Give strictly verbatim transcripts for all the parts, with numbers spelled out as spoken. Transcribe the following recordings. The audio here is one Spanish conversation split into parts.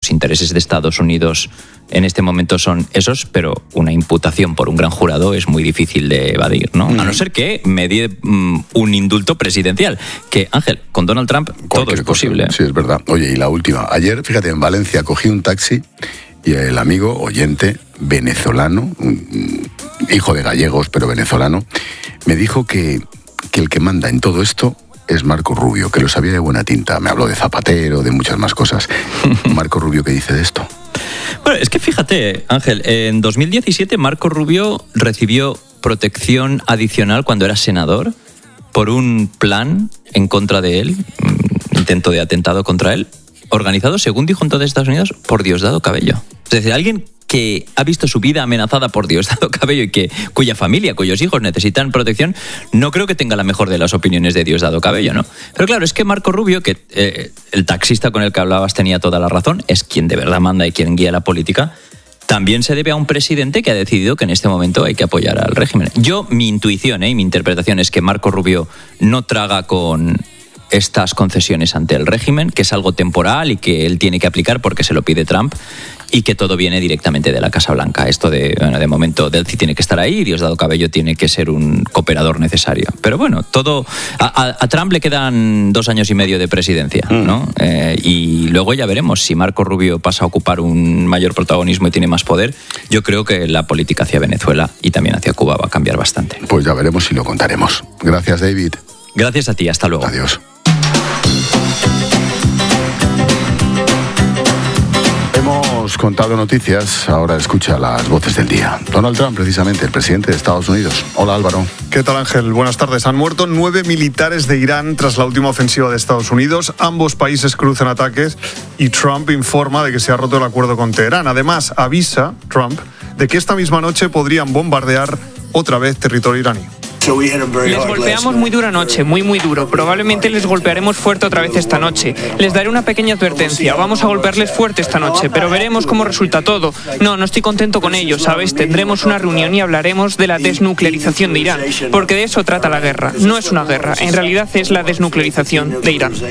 Los intereses de Estados Unidos en este momento son esos, pero una imputación por un gran jurado es muy difícil de evadir, ¿no? Mm. A no ser que medie mm, un indulto presidencial. Que, Ángel, con Donald Trump todo es posible. Cosa. Sí, es verdad. Oye, y la última. Ayer, fíjate, en Valencia cogí un taxi y el amigo oyente venezolano, hijo de gallegos, pero venezolano, me dijo que, que el que manda en todo esto es Marco Rubio, que lo sabía de buena tinta. Me habló de Zapatero, de muchas más cosas. Marco Rubio, ¿qué dice de esto? Bueno, es que fíjate, Ángel, en dos mil diecisiete Marco Rubio recibió protección adicional cuando era senador por un plan en contra de él, intento de atentado contra él, organizado, según dijo entonces Estados Unidos, por Diosdado Cabello. Es decir, alguien que ha visto su vida amenazada por Diosdado Cabello y que, cuya familia, cuyos hijos necesitan protección, no creo que tenga la mejor de las opiniones de Diosdado Cabello, ¿no? Pero claro, es que Marco Rubio, que eh, el taxista con el que hablabas tenía toda la razón, es quien de verdad manda y quien guía la política, también se debe a un presidente que ha decidido que en este momento hay que apoyar al régimen. Yo, mi intuición eh, y mi interpretación es que Marco Rubio no traga con estas concesiones ante el régimen, que es algo temporal y que él tiene que aplicar porque se lo pide Trump, y que todo viene directamente de la Casa Blanca. Esto de, bueno, de momento, Delcy tiene que estar ahí y Diosdado Cabello tiene que ser un cooperador necesario. Pero bueno, todo a, a, a Trump le quedan dos años y medio de presidencia, ¿no? Mm. Eh, y luego ya veremos si Marco Rubio pasa a ocupar un mayor protagonismo y tiene más poder. Yo creo que la política hacia Venezuela y también hacia Cuba va a cambiar bastante. Pues ya veremos y lo contaremos. Gracias, David. Gracias a ti, hasta luego. Adiós. Hemos contado noticias, ahora escucha las voces del día. Donald Trump, precisamente, el presidente de Estados Unidos. Hola, Álvaro. ¿Qué tal, Ángel? Buenas tardes. Han muerto nueve militares de Irán tras la última ofensiva de Estados Unidos. Ambos países cruzan ataques y Trump informa de que se ha roto el acuerdo con Teherán. Además, avisa Trump de que esta misma noche podrían bombardear otra vez territorio iraní. Les golpeamos muy duro anoche, muy muy duro. Probablemente les golpearemos fuerte otra vez esta noche. Les daré una pequeña advertencia. Vamos a golpearles fuerte esta noche, pero veremos cómo resulta todo. No, no estoy contento con ello, ¿sabes? Tendremos una reunión y hablaremos de la desnuclearización de Irán, porque de eso trata la guerra. No es una guerra, en realidad es la desnuclearización de Irán.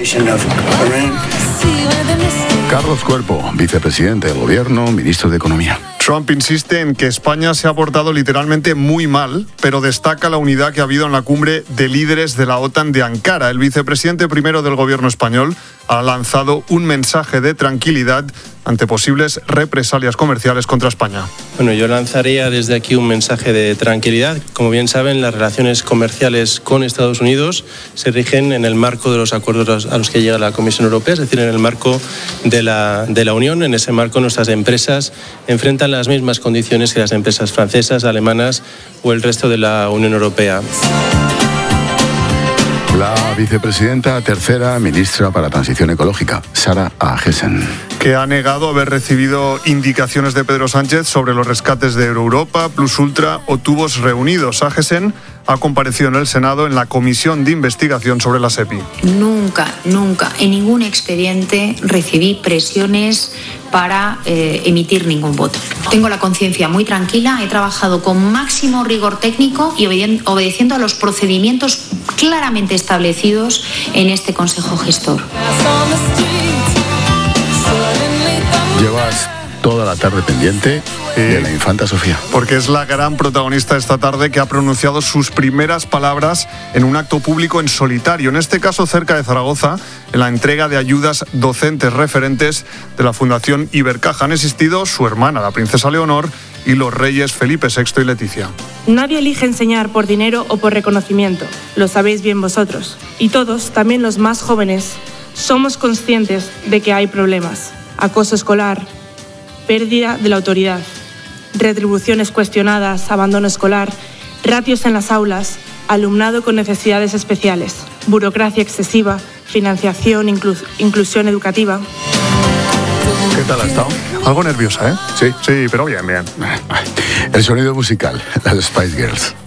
Carlos Cuerpo, vicepresidente del Gobierno, ministro de Economía. Trump insiste en que España se ha portado literalmente muy mal, pero destaca la unidad que ha habido en la cumbre de líderes de la OTAN de Ankara. El vicepresidente primero del gobierno español ha lanzado un mensaje de tranquilidad ante posibles represalias comerciales contra España. Bueno, yo lanzaría desde aquí un mensaje de tranquilidad. Como bien saben, las relaciones comerciales con Estados Unidos se rigen en el marco de los acuerdos a los que llega la Comisión Europea, es decir, en el marco de la, de la Unión. En ese marco nuestras empresas enfrentan las mismas condiciones que las empresas francesas, alemanas o el resto de la Unión Europea. La vicepresidenta tercera, ministra para Transición Ecológica, Sara Agesen, que ha negado haber recibido indicaciones de Pedro Sánchez sobre los rescates de Europa, Plus Ultra o tubos reunidos. Agesen ha comparecido en el Senado en la Comisión de Investigación sobre la SEPI. Nunca, nunca, en ningún expediente recibí presiones para eh, emitir ningún voto. Tengo la conciencia muy tranquila, he trabajado con máximo rigor técnico y obede- obedeciendo a los procedimientos claramente establecidos en este Consejo Gestor. Llevas toda la tarde pendiente sí. de la infanta Sofía. Porque es la gran protagonista esta tarde que ha pronunciado sus primeras palabras en un acto público en solitario, en este caso cerca de Zaragoza, en la entrega de ayudas docentes referentes de la Fundación Ibercaja. Han asistido su hermana, la princesa Leonor, y los reyes Felipe sexto y Leticia. Nadie elige enseñar por dinero o por reconocimiento, lo sabéis bien vosotros. Y todos, también los más jóvenes, somos conscientes de que hay problemas. Acoso escolar, pérdida de la autoridad, retribuciones cuestionadas, abandono escolar, ratios en las aulas, alumnado con necesidades especiales, burocracia excesiva, financiación, inclu- inclusión educativa. ¿Qué tal ha estado? Algo nerviosa, ¿eh? Sí. Sí, pero bien, bien. El sonido musical, las Spice Girls.